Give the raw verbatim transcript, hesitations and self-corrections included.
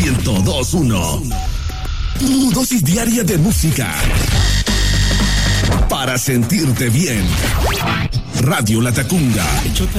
ciento dos punto uno. Tu dosis diaria de música para sentirte bien. Radio La Tacunga.